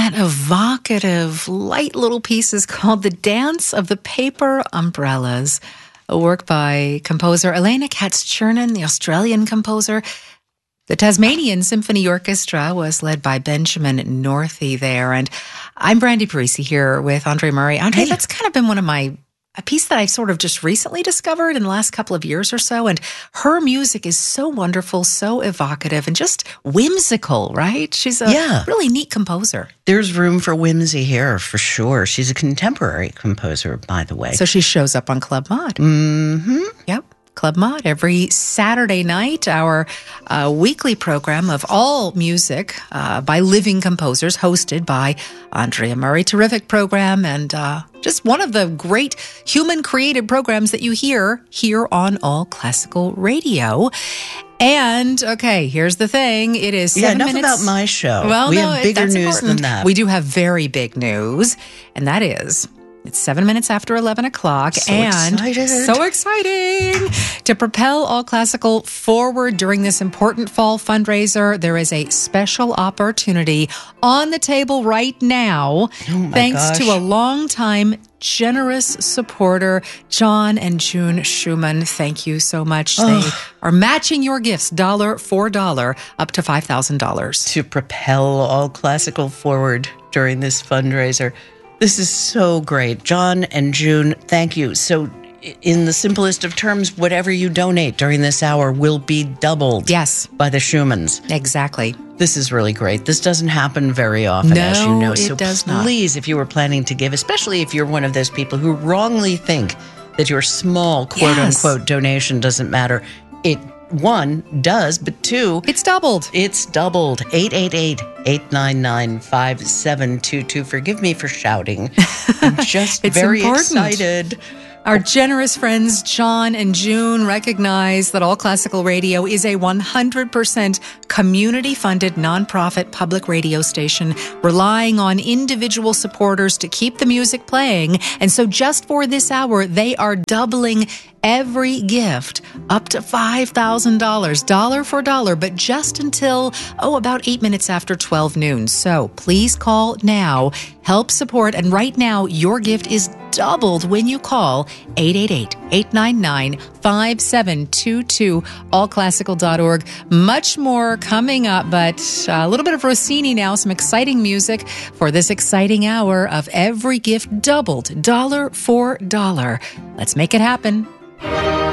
that evocative, light little piece is called The Dance of the Paper Umbrellas, a work by composer Elena Katz-Chernin, the Australian composer. The Tasmanian Symphony Orchestra was led by Benjamin Northey there. And I'm Brandy Parisi here with Andre Murray. Andre, that's kind of been a piece that I've sort of just recently discovered in the last couple of years or so. And her music is so wonderful, so evocative, and just whimsical, right? She's a really neat composer. There's room for whimsy here, for sure. She's a contemporary composer, by the way. So she shows up on Club Mod. Mm-hmm. Yep. Club Mod every Saturday night, our weekly program of all music by living composers, hosted by Andrea Murray. Terrific program, and just one of the great human-created programs that you hear here on All Classical Radio. And, okay, here's the thing. It is 7 minutes. Enough about my show. Well, we have bigger news than that. We do have very big news, and that is... It's 7 minutes after 11 o'clock. So exciting. To propel All Classical forward during this important fall fundraiser, there is a special opportunity on the table right now, thanks to a longtime generous supporter, John and June Schumann. Thank you so much. They are matching your gifts dollar for dollar up to $5,000. To propel All Classical forward during this fundraiser. This is so great. John and June, thank you. So in the simplest of terms, whatever you donate during this hour will be doubled by the Schumanns. Exactly. This is really great. This doesn't happen very often, as you know. So please, if you were planning to give, especially if you're one of those people who wrongly think that your small quote-unquote donation doesn't matter, it one, does, but two... It's doubled. It's doubled. 888-899-5722. Forgive me for shouting. I'm just very excited. Our generous friends, John and June, recognize that All Classical Radio is a 100% community-funded, nonprofit public radio station relying on individual supporters to keep the music playing. And so just for this hour, they are doubling every gift up to $5,000, dollar for dollar, but just until, about 8 minutes after 12 noon. So please call now, help support, and right now your gift is doubled when you call 888-899-5722, allclassical.org. Much more coming up, but a little bit of Rossini now, some exciting music for this exciting hour of every gift doubled, dollar for dollar. Let's make it happen.